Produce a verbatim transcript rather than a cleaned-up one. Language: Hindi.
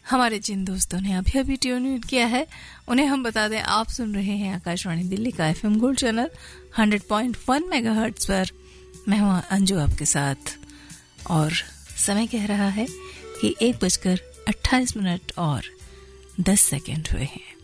हमारे जिन दोस्तों ने अभी अभी ट्यून इन किया है उन्हें हम बता दें, आप सुन रहे हैं आकाशवाणी दिल्ली का FM gold channel hundred point one megahertz पर। मैं हूं अंजू आपके साथ और समय कह रहा है कि एक बजकर अट्ठाईस मिनट और दस सेकेंड हुए हैं।